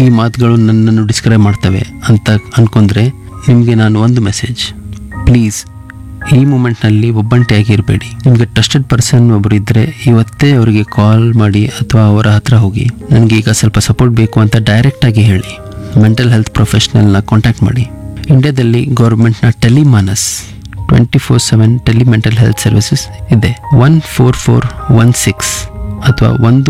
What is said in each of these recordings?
ಈ ಮಾತುಗಳು ನನ್ನನ್ನು ಡಿಸ್ಕ್ರೈಬ್ ಮಾಡ್ತವೆ ಅಂತ ಅಂದ್ಕೊಂಡ್ರೆ ನಿಮಗೆ ನಾನು ಒಂದು ಮೆಸೇಜ್, ಪ್ಲೀಸ್ ಈ ಮೂಮೆಂಟ್ನಲ್ಲಿ ಒಬ್ಬಂಟಿಯಾಗಿರಬೇಡಿ. ನಿಮಗೆ ಟ್ರಸ್ಟೆಡ್ ಪರ್ಸನ್ ಒಬ್ಬರು ಇದ್ದರೆ ಇವತ್ತೇ ಅವರಿಗೆ ಕಾಲ್ ಮಾಡಿ ಅಥವಾ ಅವರ ಹತ್ರ ಹೋಗಿ ನನಗೆ ಈಗ ಸ್ವಲ್ಪ ಸಪೋರ್ಟ್ ಬೇಕು ಅಂತ ಡೈರೆಕ್ಟಾಗಿ ಹೇಳಿ. ಮೆಂಟಲ್ ಹೆಲ್ತ್ ಪ್ರೊಫೆಷ್ನಲ್ನ ಕಾಂಟ್ಯಾಕ್ಟ್ ಮಾಡಿ. ಇಂಡಿಯಾದಲ್ಲಿ ಗೌರ್ಮೆಂಟ್ನ ಟೆಲಿಮಾನಸ್ 24/7 ಟೆಲಿಮೆಂಟಲ್ ಹೆಲ್ತ್ ಸರ್ವಿಸಸ್ ಇದೆ. 14416 ಅಥವಾ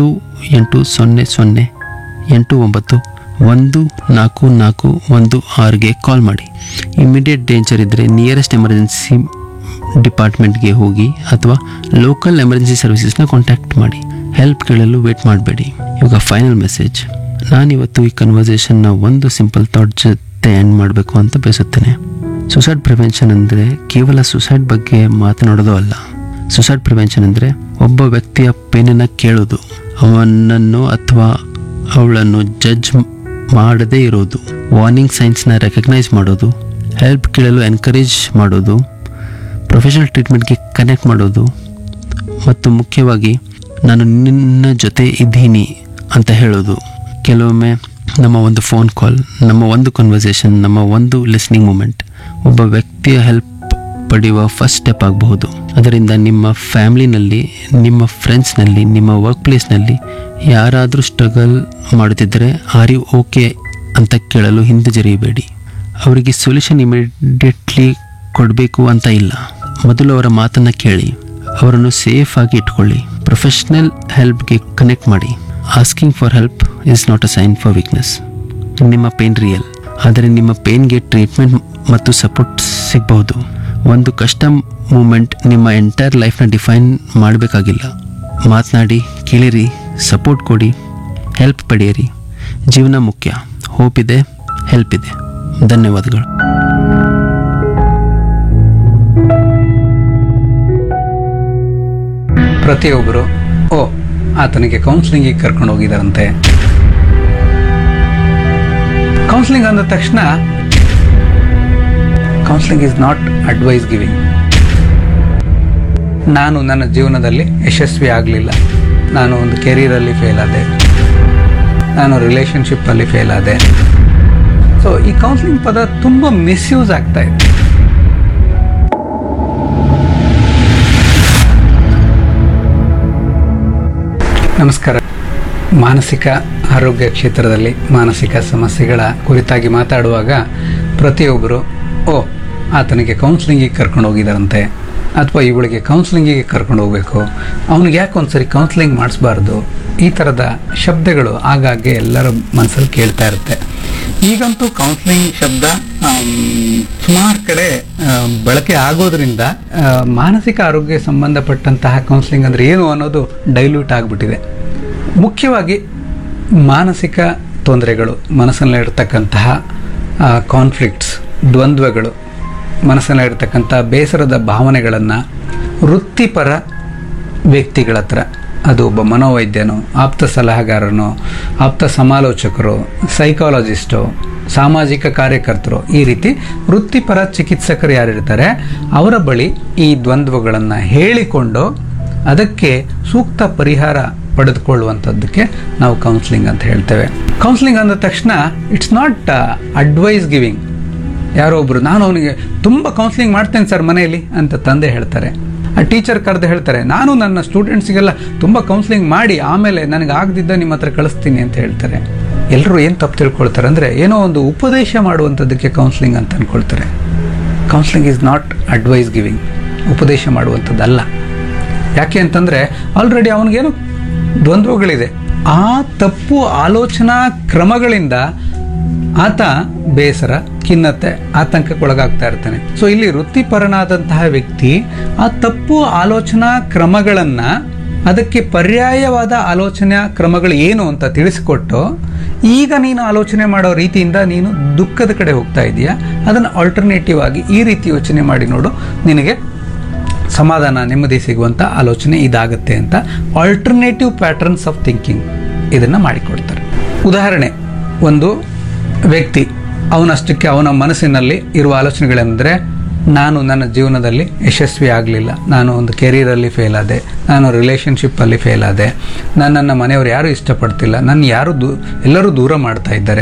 1800891441 ಕಾಲ್ ಮಾಡಿ. ಇಮಿಡಿಯೇಟ್ ಡೇಂಜರ್ ಇದ್ದರೆ ನಿಯರೆಸ್ಟ್ ಎಮರ್ಜೆನ್ಸಿ ಡಿಪಾರ್ಟ್ಮೆಂಟ್ಗೆ ಹೋಗಿ ಅಥವಾ ಲೋಕಲ್ ಎಮರ್ಜೆನ್ಸಿ ಸರ್ವಿಸಸ್ನ ಕಾಂಟ್ಯಾಕ್ಟ್ ಮಾಡಿ. ಹೆಲ್ಪ್ ಕೇಳಲು ವೇಟ್ ಮಾಡಬೇಡಿ. ಇವಾಗ ಫೈನಲ್ ಮೆಸೇಜ್, ನಾನಿವತ್ತು ಈ ಕನ್ವರ್ಸೇಷನ್ನ ಒಂದು ಸಿಂಪಲ್ ಥಾಟ್ ಜೊತೆ ಎಂಡ್ ಮಾಡಬೇಕು ಅಂತ ಬಯಸುತ್ತೇನೆ. ಸುಸೈಡ್ ಪ್ರಿವೆನ್ಷನ್ ಅಂದರೆ ಕೇವಲ ಸುಸೈಡ್ ಬಗ್ಗೆ ಮಾತನಾಡೋದು ಅಲ್ಲ. ಸುಸೈಡ್ ಪ್ರಿವೆನ್ಷನ್ ಅಂದರೆ ಒಬ್ಬ ವ್ಯಕ್ತಿಯ ಪೇನನ್ನು ಕೇಳೋದು, ಅವನನ್ನು ಅಥವಾ ಅವಳನ್ನು ಜಡ್ಜ್ ಮಾಡದೇ ಇರೋದು, ವಾರ್ನಿಂಗ್ ಸೈನ್ಸ್ನ ರೆಕಗ್ನೈಸ್ ಮಾಡೋದು, ಹೆಲ್ಪ್ ಕೇಳಲು ಎನ್ಕರೇಜ್ ಮಾಡೋದು, ಪ್ರೊಫೆಷನಲ್ ಟ್ರೀಟ್ಮೆಂಟ್ಗೆ ಕನೆಕ್ಟ್ ಮಾಡೋದು, ಮತ್ತು ಮುಖ್ಯವಾಗಿ ನಾನು ನಿನ್ನ ಜೊತೆ ಇದ್ದೀನಿ ಅಂತ ಹೇಳೋದು. ಕೆಲವೊಮ್ಮೆ ನಮ್ಮ ಒಂದು ಫೋನ್ ಕಾಲ್, ನಮ್ಮ ಒಂದು ಕನ್ವರ್ಸೇಷನ್, ನಮ್ಮ ಒಂದು ಲಿಸ್ನಿಂಗ್ ಮೂಮೆಂಟ್ ಒಬ್ಬ ವ್ಯಕ್ತಿಯ ಹೆಲ್ಪ್ ಪಡೆಯುವ ಫಸ್ಟ್ ಸ್ಟೆಪ್ ಆಗಬಹುದು. ಅದರಿಂದ ನಿಮ್ಮ ಫ್ಯಾಮ್ಲಿನಲ್ಲಿ, ನಿಮ್ಮ ಫ್ರೆಂಡ್ಸ್ನಲ್ಲಿ, ನಿಮ್ಮ ವರ್ಕ್ ಪ್ಲೇಸ್ನಲ್ಲಿ ಯಾರಾದರೂ ಸ್ಟ್ರಗಲ್ ಮಾಡುತ್ತಿದ್ದರೆ ಆರ್ ಯು ಓಕೆ ಅಂತ ಕೇಳಲು ಹಿಂದೆ ಅವರಿಗೆ ಸೊಲ್ಯೂಷನ್ ಇಮಿಡಿಯೇಟ್ಲಿ ಕೊಡಬೇಕು ಅಂತ ಇಲ್ಲ. ಮೊದಲು ಅವರ ಮಾತನ್ನು ಕೇಳಿ, ಅವರನ್ನು ಸೇಫ್ ಆಗಿ ಇಟ್ಕೊಳ್ಳಿ. ಪ್ರೊಫೆಷ್ನಲ್ ಹೆಲ್ಪ್ಗೆ ಕನೆಕ್ಟ್ ಮಾಡಿ. Asking for help is not a sign for weakness. ನಿಮ್ಮ ಪೇನ್ ರಿಯಲ್, ಆದರೆ ನಿಮ್ಮ ಪೇನ್ಗೆ ಟ್ರೀಟ್ಮೆಂಟ್ ಮತ್ತು ಸಪೋರ್ಟ್ ಸಿಗಬಹುದು. ಒಂದು ಕಷ್ಟ ಮೂಮೆಂಟ್ ನಿಮ್ಮ ಎಂಟೈರ್ ಲೈಫ್ನ ಡಿಫೈನ್ ಮಾಡಬೇಕಾಗಿಲ್ಲ. ಮಾತನಾಡಿ, ಕೇಳಿರಿ, ಸಪೋರ್ಟ್ ಕೊಡಿ, ಹೆಲ್ಪ್ ಪಡೆಯಿರಿ. ಜೀವನ ಮುಖ್ಯ. ಹೋಪ್ ಇದೆ, ಹೆಲ್ಪ್ ಇದೆ. ಧನ್ಯವಾದಗಳು. ಪ್ರತಿಯೊಬ್ಬರು ಆತನಿಗೆ ಕೌನ್ಸಿಲಿಂಗಿಗೆ ಕರ್ಕೊಂಡು ಹೋಗಿದ್ದಾರಂತೆ. ಕೌನ್ಸಿಲಿಂಗ್ ಅಂದ ತಕ್ಷಣ counselling is not advice giving. ನಾನು ನನ್ನ ಜೀವನದಲ್ಲಿ ಯಶಸ್ವಿ ಆಗಲಿಲ್ಲ, ನಾನು ಒಂದು ಕೆರಿಯರಲ್ಲಿ ಫೇಲ್ ಆದೆ, ನಾನು ರಿಲೇಷನ್ಶಿಪ್ಪಲ್ಲಿ ಫೇಲ್ ಆದೆ. ಸೊ ಈ ಕೌನ್ಸಿಲಿಂಗ್ ಪದ ತುಂಬ ಮಿಸ್ಯೂಸ್ ಆಗ್ತಾ ಇದೆ. ನಮಸ್ಕಾರ. ಮಾನಸಿಕ ಆರೋಗ್ಯ ಕ್ಷೇತ್ರದಲ್ಲಿ ಮಾನಸಿಕ ಸಮಸ್ಯೆಗಳ ಕುರಿತಾಗಿ ಮಾತಾಡುವಾಗ ಪ್ರತಿಯೊಬ್ಬರು ಆತನಿಗೆ ಕೌನ್ಸಿಲಿಂಗಿಗೆ ಕರ್ಕೊಂಡು ಹೋಗಿದ್ದಾರಂತೆ, ಅಥವಾ ಇವಳಿಗೆ ಕೌನ್ಸಿಲಿಂಗಿಗೆ ಕರ್ಕೊಂಡು ಹೋಗಬೇಕು, ಅವನಿಗೆ ಯಾಕೆ ಒಂದ್ಸರಿ ಕೌನ್ಸಿಲಿಂಗ್ ಮಾಡಿಸ್ಬಾರ್ದು, ಈ ಥರದ ಶಬ್ದಗಳು ಆಗಾಗ್ಗೆ ಎಲ್ಲರ ಮನಸ್ಸಲ್ಲಿ ಕೇಳ್ತಾ ಇರುತ್ತೆ. ಈಗಂತೂ ಕೌನ್ಸಿಲಿಂಗ್ ಶಬ್ದ ಸುಮಾರು ಕಡೆ ಬಳಕೆ ಆಗೋದ್ರಿಂದ ಮಾನಸಿಕ ಆರೋಗ್ಯ ಸಂಬಂಧಪಟ್ಟಂತಹ ಕೌನ್ಸಿಲಿಂಗ್ ಅಂದರೆ ಏನು ಅನ್ನೋದು ಡೈಲ್ಯೂಟ್ ಆಗಿಬಿಟ್ಟಿದೆ. ಮುಖ್ಯವಾಗಿ ಮಾನಸಿಕ ತೊಂದರೆಗಳು, ಮನಸ್ಸಿನಲ್ಲಿರ್ತಕ್ಕಂತಹ ಕಾನ್ಫ್ಲಿಕ್ಟ್ಸ್, ದ್ವಂದ್ವಗಳು, ಮನಸ್ಸಿನಲ್ಲಿರ್ತಕ್ಕಂಥ ಬೇಸರದ ಭಾವನೆಗಳನ್ನು ವೃತ್ತಿಪರ ವ್ಯಕ್ತಿಗಳ ಹತ್ರ, ಅದು ಒಬ್ಬ ಮನೋವೈದ್ಯನೋ, ಆಪ್ತ ಸಲಹೆಗಾರನೋ, ಆಪ್ತ ಸಮಾಲೋಚಕರು, ಸೈಕಾಲಜಿಸ್ಟೋ, ಸಾಮಾಜಿಕ ಕಾರ್ಯಕರ್ತರು, ಈ ರೀತಿ ವೃತ್ತಿಪರ ಚಿಕಿತ್ಸಕರು ಯಾರಿರ್ತಾರೆ ಅವರ ಬಳಿ ಈ ದ್ವಂದ್ವಗಳನ್ನು ಹೇಳಿಕೊಂಡು ಅದಕ್ಕೆ ಸೂಕ್ತ ಪರಿಹಾರ ಪಡೆದುಕೊಳ್ಳುವಂಥದ್ದಕ್ಕೆ ನಾವು ಕೌನ್ಸಿಲಿಂಗ್ ಅಂತ ಹೇಳ್ತೇವೆ. ಕೌನ್ಸಿಲಿಂಗ್ ಅಂದ ತಕ್ಷಣ ಇಟ್ಸ್ ನಾಟ್ ಅಡ್ವೈಸ್ ಗಿವಿಂಗ್. ಯಾರೋ ಒಬ್ರು, ನಾನು ಅವನಿಗೆ ತುಂಬ ಕೌನ್ಸಿಲಿಂಗ್ ಮಾಡ್ತೇನೆ ಸರ್ ಮನೆಯಲ್ಲಿ ಅಂತ ತಂದೆ ಹೇಳ್ತಾರೆ. ಆ ಟೀಚರ್ ಕರೆದು ಹೇಳ್ತಾರೆ, ನಾನು ನನ್ನ ಸ್ಟೂಡೆಂಟ್ಸಿಗೆಲ್ಲ ತುಂಬ ಕೌನ್ಸಿಲಿಂಗ್ ಮಾಡಿ ಆಮೇಲೆ ನನಗೆ ಆಗದಿದ್ದ ನಿಮ್ಮ ಹತ್ರ ಕಳಿಸ್ತೀನಿ ಅಂತ ಹೇಳ್ತಾರೆ. ಎಲ್ಲರೂ ಏನು ತಪ್ಪು ತಿಳ್ಕೊಳ್ತಾರೆ ಅಂದರೆ ಏನೋ ಒಂದು ಉಪದೇಶ ಮಾಡುವಂಥದ್ದಕ್ಕೆ ಕೌನ್ಸಿಲಿಂಗ್ ಅಂತ ಅಂದ್ಕೊಳ್ತಾರೆ. Counselling is not advice giving, ಉಪದೇಶ ಮಾಡುವಂಥದ್ದಲ್ಲ. ಯಾಕೆ ಅಂತಂದರೆ ಆಲ್ರೆಡಿ ಅವನಿಗೇನು ದ್ವಂದ್ವಗಳಿದೆ. ಆ ತಪ್ಪು ಆಲೋಚನಾ ಕ್ರಮಗಳಿಂದ ಆತ ಬೇಸರ, ಖಿನ್ನತೆ, ಆತಂಕಕ್ಕೊಳಗಾಗ್ತಾ ಇರ್ತಾನೆ. ಸೊ ಇಲ್ಲಿ ವೃತ್ತಿಪರನಾದಂತಹ ವ್ಯಕ್ತಿ ಆ ತಪ್ಪು ಆಲೋಚನಾ ಕ್ರಮಗಳನ್ನು, ಅದಕ್ಕೆ ಪರ್ಯಾಯವಾದ ಆಲೋಚನಾ ಕ್ರಮಗಳು ಏನು ಅಂತ ತಿಳಿಸಿಕೊಟ್ಟು, ಈಗ ನೀನು ಆಲೋಚನೆ ಮಾಡೋ ರೀತಿಯಿಂದ ನೀನು ದುಃಖದ ಕಡೆ ಹೋಗ್ತಾ ಇದೆಯಾ, ಅದನ್ನು ಆಲ್ಟರ್ನೇಟಿವ್ ಆಗಿ ಈ ರೀತಿ ಯೋಚನೆ ಮಾಡಿ ನೋಡು, ನಿನಗೆ ಸಮಾಧಾನ, ನೆಮ್ಮದಿ ಸಿಗುವಂಥ ಆಲೋಚನೆ ಇದಾಗುತ್ತೆ ಅಂತ ಆಲ್ಟರ್ನೇಟಿವ್ ಪ್ಯಾಟರ್ನ್ಸ್ ಆಫ್ ಥಿಂಕಿಂಗ್ ಇದನ್ನು ಮಾಡಿಕೊಡ್ತಾರೆ. ಉದಾಹರಣೆ, ಒಂದು ವ್ಯಕ್ತಿ ಅವನಷ್ಟಕ್ಕೆ ಅವನ ಮನಸ್ಸಿನಲ್ಲಿ ಇರುವ ಆಲೋಚನೆಗಳೆಂದರೆ, ನಾನು ನನ್ನ ಜೀವನದಲ್ಲಿ ಯಶಸ್ವಿ ಆಗಲಿಲ್ಲ, ನಾನು ಒಂದು ಕೆರಿಯರಲ್ಲಿ ಫೇಲ್ ಆದೆ, ನಾನು ರಿಲೇಷನ್ಶಿಪ್ಪಲ್ಲಿ ಫೇಲ್ ಆದೆ, ನನ್ನನ್ನು ಮನೆಯವರು ಯಾರೂ ಇಷ್ಟಪಡ್ತಿಲ್ಲ, ನನ್ನ ಎಲ್ಲರೂ ದೂರ ಮಾಡ್ತಾ ಇದ್ದಾರೆ,